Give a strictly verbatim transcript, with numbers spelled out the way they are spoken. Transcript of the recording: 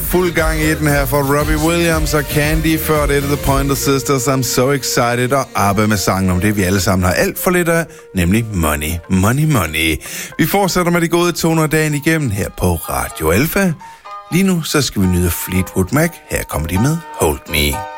fuld gang i den her for Robbie Williams og Candy. Før det The Pointer Sisters, I'm So Excited, og ABBA med sangen om det, vi alle sammen har alt for lidt af, nemlig Money, Money, Money. Vi fortsætter med de gode toner dagen igennem her på Radio Alpha. Lige nu så skal vi nyde Fleetwood Mac. Her kommer de med Hold Me.